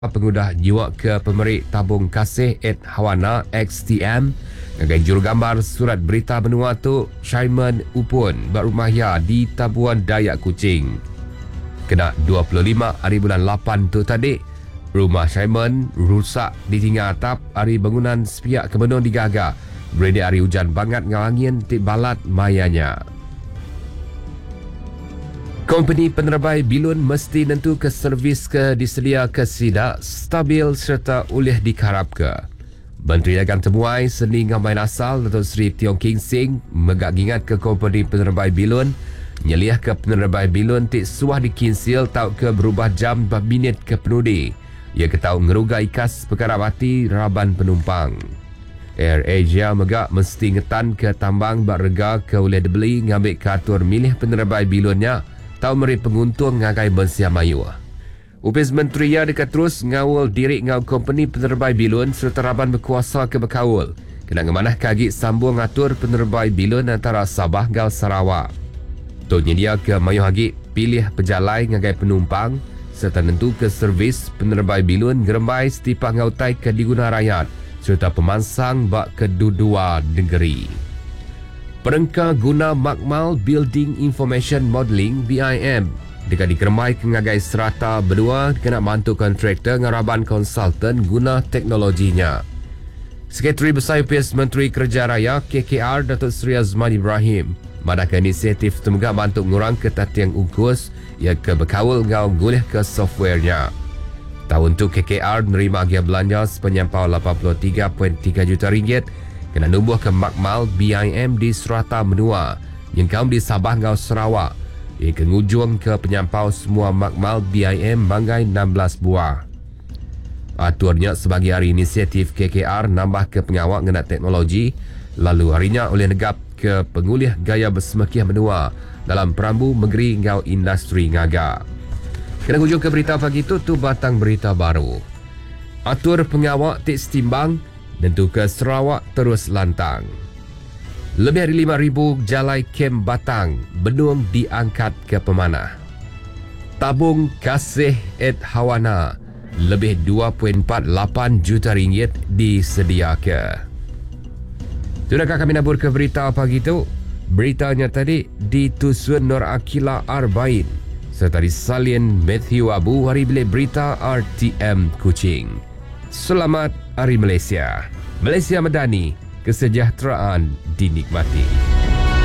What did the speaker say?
pengudah jiwa ke pemerik tabung kasih Hawana XTM dengan jurugambar surat berita benua tu Simon Upun berumahya di Tabuan Dayak Kuching. Kena 25 hari bulan 8 tu tadi, rumah Simon rusak ditinggal atap hari bangunan sepiak kemenung digaga. Berada hari hujan bangat dengan angin balat mayanya. Kompeni penerbang bilun mesti nentu ke servis ke disedia ke sidak, stabil serta oleh dikarap ke. Menteri Dagang Temuai Seni Ngamai Asal Datuk Seri Tiong King Sing megak gingat ke kompeni penerbang bilun nyeliah ke penerbang bilun tik suah dikinsil tau ke berubah jam minit ke penudi. Ia ketau ngerugai kas perkara bati raban penumpang. Air Asia megak mesti ngetan ke tambang bak rega ke oleh dibeli ngambil ke atur milih penerbang bilunnya tau meri penguntung ngagai Bensia Mayu. Upis Menteri ya dekat terus ngawul diri ngau kompeni penerbang bilun serta raban berkuasa ke berkawul. Kena ngemanah kagi sambung atur penerbang bilun antara Sabah ngau Sarawak. Tunya dia ke Mayu Hagi pilih pejalai ngagai penumpang serta nentu ke servis penerbang bilun gerembai setipah ngau tai ke diguna rakyat serta pemansang bak kedua-dua negeri. Perengka guna Makmal Building Information Modelling BIM dekat dikermai kengagai serata berdua kena bantu kontraktor ngaraban konsultan guna teknologinya. Sekretari Besar UPS Menteri Kerja Raya KKR Datuk Seri Azman Ibrahim madaka inisiatif temegak bantu ngurang ketatiang ungkus ia ke berkawal ngau gulih ke softwarenya. Tahun tu KKR menerima agia belanja sepenyampau 83.3 juta ringgit kena nubuh ke Makmal BIM di Serata Menua yang kaum di Sabah ngau Sarawak. Ia ke ngujung ke penyampau semua Makmal BIM banggai 16 buah. Aturnya sebagai hari inisiatif KKR nambah ke pengawak ngena teknologi lalu harinya oleh negap ke pengulih gaya bersemekih menua dalam perambu negeri ngau industri ngaga. Kena ngujung ke berita pagi tu batang berita baru. Atur pengawak tik setimbang tentu ke Sarawak terus lantang. Lebih dari 5,000 jalai kem batang benung diangkat ke pemanah. Tabung kasih Hawana lebih 2.48 juta ringgit disediakan. Sudahkah kami nabur ke berita pagi itu? Beritanya tadi ditusun Nur Akila Arbain serta disalin Matthew Abu hari bilik berita RTM Kuching. Selamat Hari Malaysia. Malaysia Madani, kesejahteraan dinikmati.